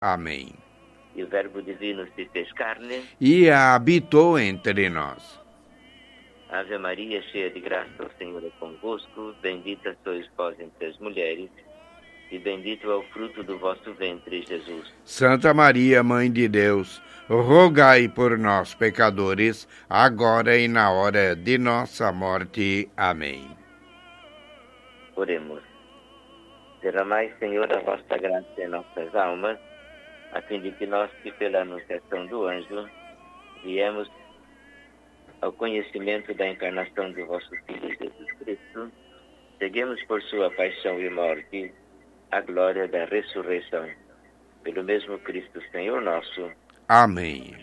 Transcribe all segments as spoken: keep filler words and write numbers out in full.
Amém. E o Verbo divino se fez carne e habitou entre nós. Ave Maria, cheia de graça, o Senhor é convosco. Bendita sois vós entre as mulheres, e bendito é o fruto do vosso ventre, Jesus. Santa Maria, Mãe de Deus, rogai por nós, pecadores, agora e na hora de nossa morte. Amém. Oremos. Derramai, Senhor, a vossa graça em nossas almas, a fim de que nós, que pela anunciação do anjo, viemos ao conhecimento da encarnação do vosso Filho Jesus Cristo, seguimos por sua paixão e morte a glória da ressurreição. Pelo mesmo Cristo, Senhor nosso. Amém.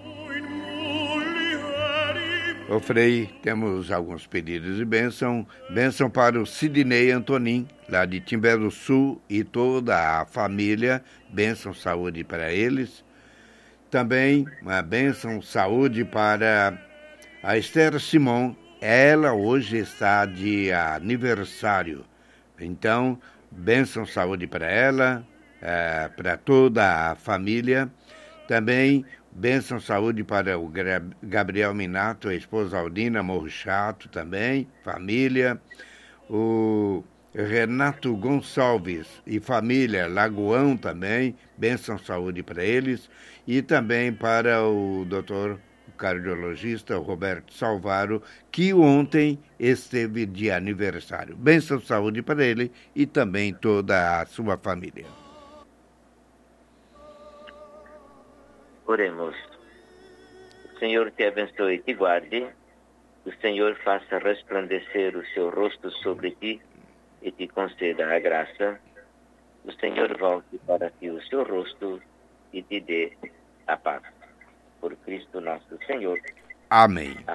Ô Frei, temos alguns pedidos de bênção. Bênção para o Sidney Antonin, lá de Timbé do Sul, e toda a família. Bênção, saúde para eles. Também uma bênção, saúde para a Esther Simon. Ela hoje está de aniversário. Então, bênção, saúde para ela, é, para toda a família. Também bênção, saúde para o Gabriel Minato, a esposa Aldina Morro Chato também, família. O Renato Gonçalves e família Lagoão também, bênção, saúde para eles. E também para o doutor cardiologista Roberto Salvaro, que ontem esteve de aniversário. Bênção, saúde para ele e também toda a sua família. Oremos. O Senhor te abençoe e te guarde. O Senhor faça resplandecer o seu rosto sobre ti e te conceda a graça. O Senhor volte para ti o seu rosto e te dê a paz. Por Cristo nosso Senhor. Amém.